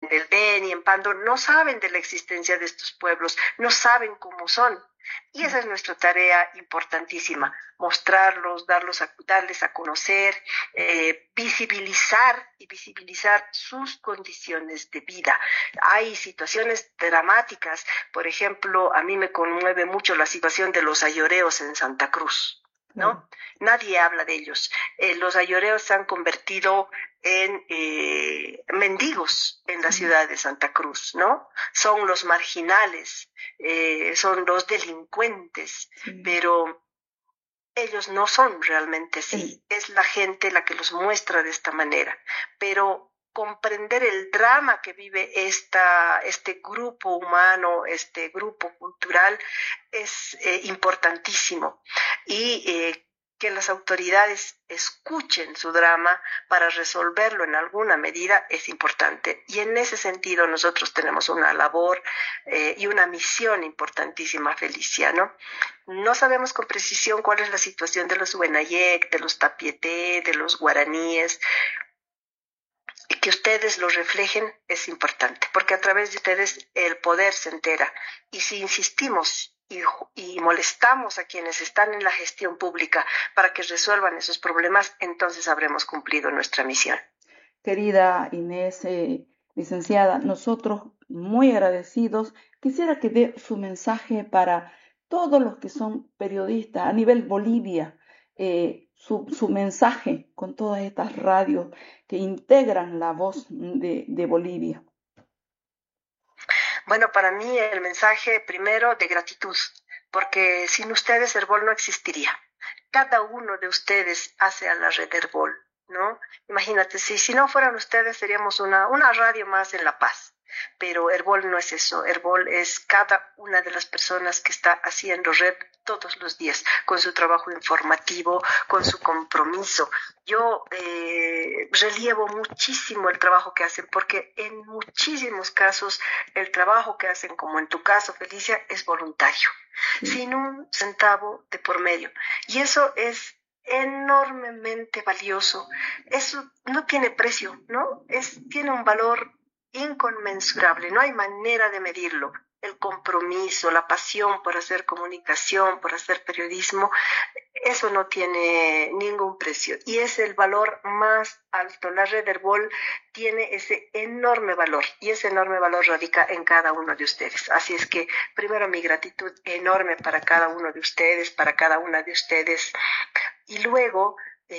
el Beni, en Pando, no saben de la existencia de estos pueblos, no saben cómo son. Y esa es nuestra tarea importantísima, mostrarlos, darles a conocer, visibilizar sus condiciones de vida. Hay situaciones dramáticas, por ejemplo, a mí me conmueve mucho la situación de los ayoreos en Santa Cruz, ¿no? Nadie habla de ellos. Los ayoreos se han convertido en mendigos en la ciudad de Santa Cruz, ¿no? Son los marginales, son los delincuentes, pero ellos no son realmente así. Es la gente la que los muestra de esta manera, pero comprender el drama que vive este grupo humano, este grupo cultural, es importantísimo. Y que las autoridades escuchen su drama para resolverlo en alguna medida es importante. Y en ese sentido nosotros tenemos una labor y una misión importantísima, Felicia, ¿no? No sabemos con precisión cuál es la situación de los Huenayec, de los Tapieté, de los guaraníes. Y que ustedes lo reflejen es importante, porque a través de ustedes el poder se entera. Y si insistimos y molestamos a quienes están en la gestión pública para que resuelvan esos problemas, entonces habremos cumplido nuestra misión. Querida Inés, licenciada, nosotros muy agradecidos. Quisiera que dé su mensaje para todos los que son periodistas a nivel Bolivia, su mensaje con todas estas radios que integran la voz de Bolivia. Bueno, para mí el mensaje primero de gratitud, porque sin ustedes Herbol no existiría. Cada uno de ustedes hace a la red Herbol, ¿no? Imagínate, si no fueran ustedes seríamos una radio más en La Paz. Pero Herbol no es eso. Herbol es cada una de las personas que está haciendo red todos los días, con su trabajo informativo, con su compromiso. Yo relievo muchísimo el trabajo que hacen, porque en muchísimos casos el trabajo que hacen, como en tu caso, Felicia, es voluntario, sin un centavo de por medio. Y eso es enormemente valioso. Eso no tiene precio, ¿no? Tiene un valor inconmensurable, no hay manera de medirlo. El compromiso, la pasión por hacer comunicación, por hacer periodismo, eso no tiene ningún precio y es el valor más alto. La red Herbol tiene ese enorme valor y ese enorme valor radica en cada uno de ustedes. Así es que primero mi gratitud enorme para cada uno de ustedes, para cada una de ustedes, y luego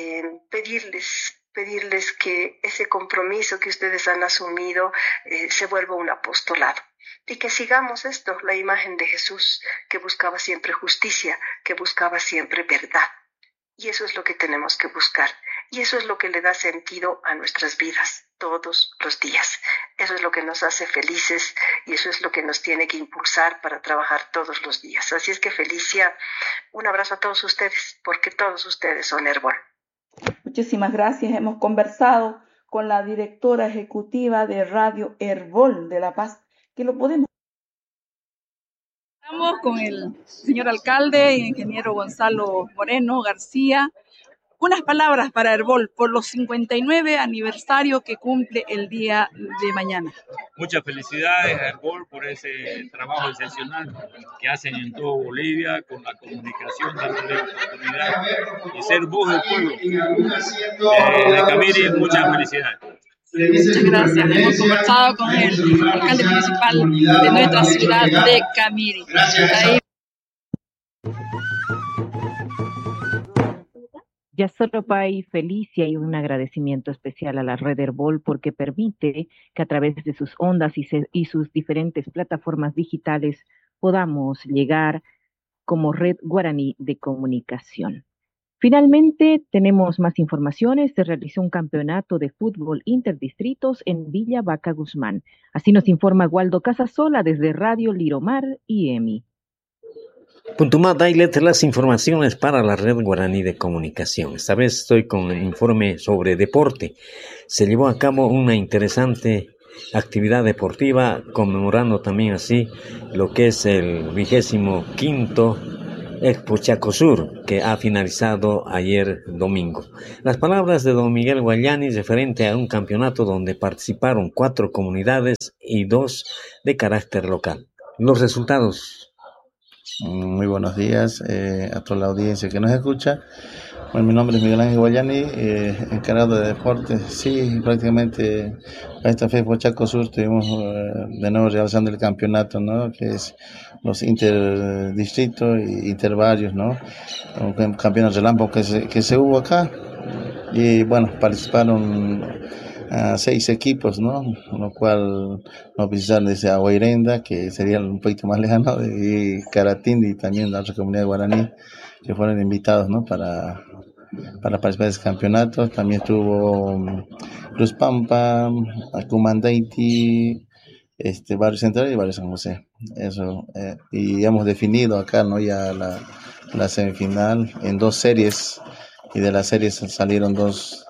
pedirles que ese compromiso que ustedes han asumido se vuelva un apostolado. Y que sigamos esto, la imagen de Jesús, que buscaba siempre justicia, que buscaba siempre verdad. Y eso es lo que tenemos que buscar. Y eso es lo que le da sentido a nuestras vidas todos los días. Eso es lo que nos hace felices y eso es lo que nos tiene que impulsar para trabajar todos los días. Así es que, Felicia, un abrazo a todos ustedes, porque todos ustedes son Herbol. Muchísimas gracias. Hemos conversado con la directora ejecutiva de Radio Herbol de La Paz, que lo podemos. Estamos con el señor alcalde, ingeniero Gonzalo Moreno García. Unas palabras para Herbol por los 59 aniversario que cumple el día de mañana. Muchas felicidades a Herbol por ese trabajo excepcional que hacen en toda Bolivia con la comunicación, dándole oportunidad y ser voz del pueblo. De Camiri, muchas felicidades. Muchas gracias. Hemos conversado con el alcalde municipal de nuestra ciudad de Camiri. Gracias. Yasoropa y Felicia, y un agradecimiento especial a la red Herbol porque permite que a través de sus ondas y sus diferentes plataformas digitales podamos llegar como red guaraní de comunicación. Finalmente, tenemos más informaciones. Se realizó un campeonato de fútbol interdistritos en Villa Vaca Guzmán. Así nos informa Waldo Casasola desde Radio Liromar y EMI. Puntumá Dailet, las informaciones para la red guaraní de comunicación. Esta vez estoy con el informe sobre deporte. Se llevó a cabo una interesante actividad deportiva, conmemorando también así lo que es el 25º Expo Chaco Sur, que ha finalizado ayer domingo. Las palabras de don Miguel Guayani referente a un campeonato donde participaron 4 comunidades y 2 de carácter local. Los resultados. Muy buenos días a toda la audiencia que nos escucha. Bueno, mi nombre es Miguel Ángel Guayani, encargado de deportes. Sí, prácticamente a esta FEFO Chaco Sur estuvimos de nuevo realizando el campeonato, ¿no? Que es los interdistritos y interbarrios, ¿no? Un campeonato relámpago que se hubo acá. Y bueno, participaron 6 equipos, ¿no? Lo cual nos visitaron desde Aguairenda, que sería un poquito más lejano, y Caratín y también la otra comunidad guaraní, que fueron invitados, ¿no? Para participar de ese campeonato. También estuvo Cruz Pampa, Cumandaiti, Barrio Central y Barrio San José. Eso, y hemos definido acá, ¿no? Ya la semifinal en 2 series, y de las series salieron 2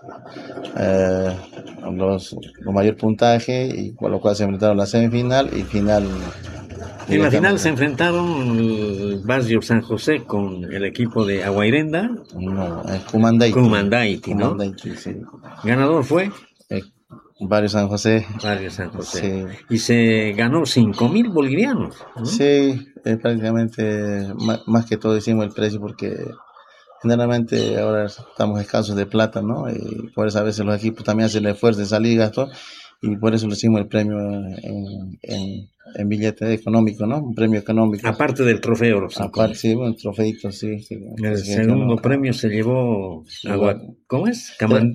con mayor puntaje, y con lo cual se enfrentaron la semifinal y final. En la final se enfrentaron el Barrio San José con el equipo de Aguairenda. No, Cumandaiti, ¿no? Cumandaiti, sí. Ganador fue Barrio San José. Barrio San José. Sí. Y se ganó 5.000 bolivianos, ¿no? Sí, prácticamente más que todo hicimos el precio porque generalmente ahora estamos escasos de plata, ¿no? Y por eso a veces los equipos también hacen el esfuerzo de salir y gasto, y por eso le hicimos el premio en billete económico, ¿no? Un premio económico. Aparte del trofeo. Aparte, sí, un trofeito, sí. El segundo premio se llevó ¿cómo es?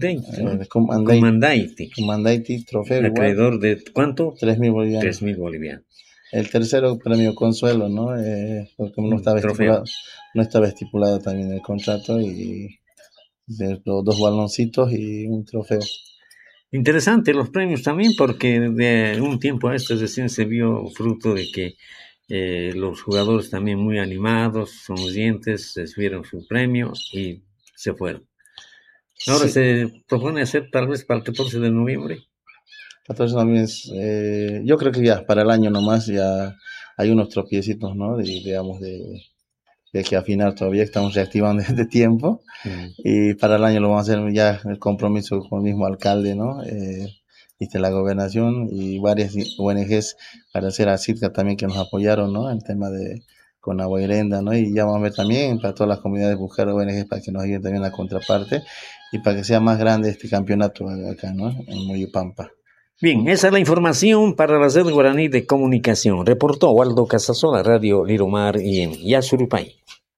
Cumandaiti, trofeo. Acreedor de ¿cuánto? 3.000 bolivianos. 3.000 bolivianos. El tercero premio consuelo, ¿no? Porque no estaba estipulado también el contrato, y de los 2 baloncitos y un trofeo. Interesante los premios también, porque de un tiempo a esto recién se vio fruto de que los jugadores también muy animados, sonrientes, recibieron su premio y se fueron. Ahora se propone hacer tal vez para el 14 de noviembre. 14 de noviembre, yo creo que ya para el año nomás ya hay unos tropiecitos, ¿no? Digamos de que afinar todavía, estamos reactivando de tiempo, y para el año lo vamos a hacer ya el compromiso con el mismo alcalde, ¿no? Y de la gobernación y varias ONGs para hacer a CITCA también, que nos apoyaron, ¿no? El tema con Aguairenda, ¿no? Y ya vamos a ver también para todas las comunidades buscar ONGs para que nos ayuden también la contraparte y para que sea más grande este campeonato acá, ¿no? En Moyopampa. Bien, esa es la información para la Red Guaraní de Comunicación. Reportó Waldo Casasola, Radio Liromar y en Yasurupay.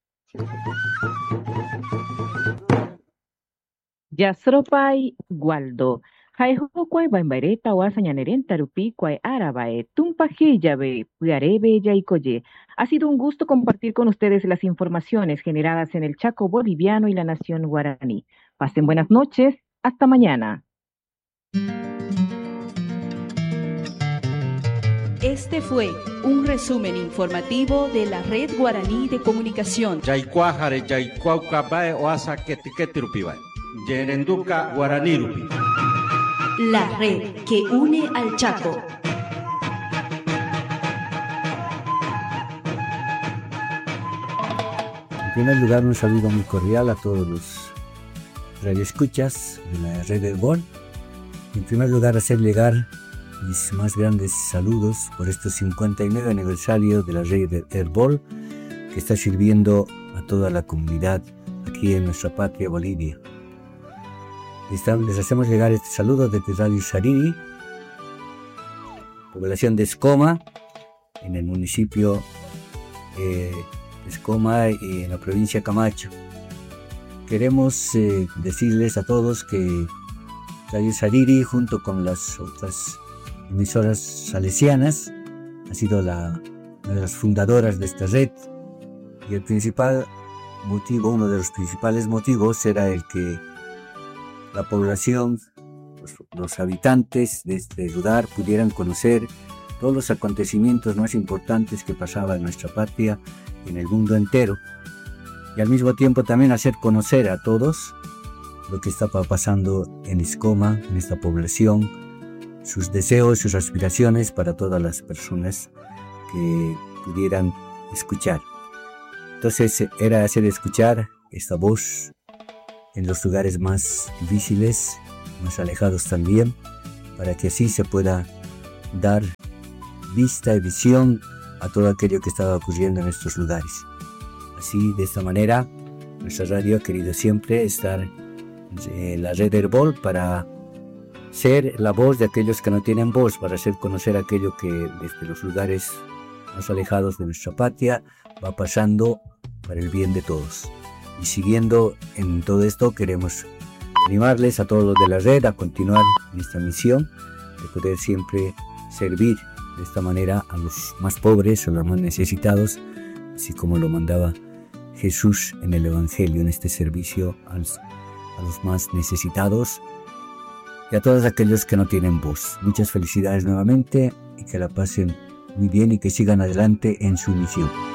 Yasurupay, Waldo. Jaijo kwai baimbareta wasañaneren tarupi kwai arabae tumpajillave puarebe yaikoye. Ha sido un gusto compartir con ustedes las informaciones generadas en el Chaco boliviano y la nación guaraní. Pasen buenas noches, hasta mañana. Este fue un resumen informativo de la Red Guaraní de Comunicación. La red que une al Chaco. En primer lugar, un saludo muy cordial a todos los radioescuchas de la Red Herbol. En primer lugar, hacer llegar mis más grandes saludos por estos 59 aniversarios de la Red Herbol, que está sirviendo a toda la comunidad aquí en nuestra patria Bolivia. Les hacemos llegar este saludo desde Radio Sariri, población de Escoma, en el municipio de Escoma y en la provincia de Camacho. Queremos decirles a todos que Radio Sariri, junto con las otras emisoras salesianas, ha sido una de las fundadoras de esta red, y el principal motivo, uno de los principales motivos, era el que la población, los habitantes de este lugar pudieran conocer todos los acontecimientos más importantes que pasaban en nuestra patria y en el mundo entero, y al mismo tiempo también hacer conocer a todos lo que estaba pasando en Escoma, en esta población, sus deseos, sus aspiraciones para todas las personas que pudieran escuchar. Entonces era hacer escuchar esta voz en los lugares más difíciles, más alejados también, para que así se pueda dar vista y visión a todo aquello que estaba ocurriendo en estos lugares. Así, de esta manera, nuestra radio ha querido siempre estar en la red Herbol para ser la voz de aquellos que no tienen voz, para hacer conocer aquello que desde los lugares más alejados de nuestra patria va pasando para el bien de todos. Y siguiendo en todo esto, queremos animarles a todos los de la red a continuar en esta misión de poder siempre servir de esta manera a los más pobres, a los más necesitados, así como lo mandaba Jesús en el Evangelio, en este servicio a los más necesitados y a todos aquellos que no tienen voz. Muchas felicidades nuevamente y que la pasen muy bien y que sigan adelante en su misión.